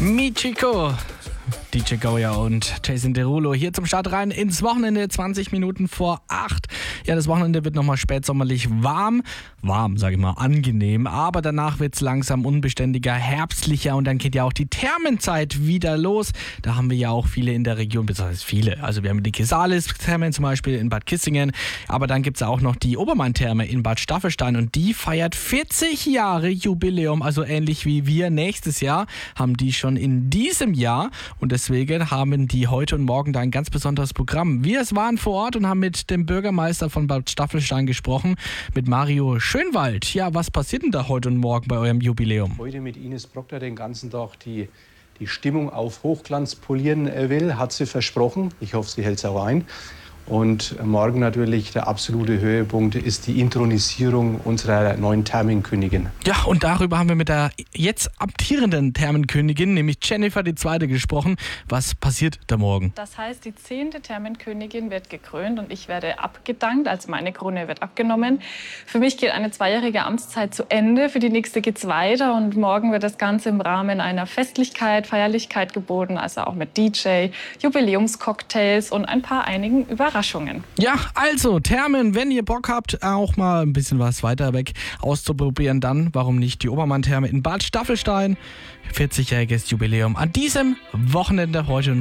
Michiko, DJ Goya und Jason Derulo hier zum Start rein ins Wochenende, 20 Minuten vor 8. Ja, das Wochenende wird nochmal spätsommerlich warm, sage ich mal, angenehm, aber danach wird es langsam unbeständiger, herbstlicher und dann geht ja auch die Thermenzeit wieder los. Da haben wir ja auch viele in der Region, besonders viele. Also wir haben die Kesalis-Therme zum Beispiel in Bad Kissingen, aber dann gibt es auch noch die Obermann-Therme in Bad Staffelstein und die feiert 40 Jahre Jubiläum, also ähnlich wie wir nächstes Jahr, haben die schon in diesem Jahr und deswegen haben die heute und morgen da ein ganz besonderes Programm. Wir waren vor Ort und haben mit dem Bürgermeister von Bad Staffelstein gesprochen, mit Mario Schönwald. Ja, was passiert denn da heute und morgen bei eurem Jubiläum? Heute mit Ines Proctor den ganzen Tag die Stimmung auf Hochglanz polieren will, hat sie versprochen. Ich hoffe, sie hält es auch ein. Und morgen natürlich der absolute Höhepunkt ist die Inthronisierung unserer neuen Thermenkönigin. Ja, und darüber haben wir mit der jetzt amtierenden Thermenkönigin, nämlich Jennifer II. Gesprochen. Was passiert da morgen? Das heißt, die 10. Thermenkönigin wird gekrönt und ich werde abgedankt, also meine Krone wird abgenommen. Für mich geht eine 2-jährige Amtszeit zu Ende, für die nächste geht's weiter und morgen wird das Ganze im Rahmen einer Festlichkeit, Feierlichkeit geboten, also auch mit DJ, Jubiläumscocktails und ein paar einigen Überraschungen. Ja, also Thermen, wenn ihr Bock habt, auch mal ein bisschen was weiter weg auszuprobieren, dann warum nicht die Obermann-Therme in Bad Staffelstein. 40-jähriges Jubiläum an diesem Wochenende heute.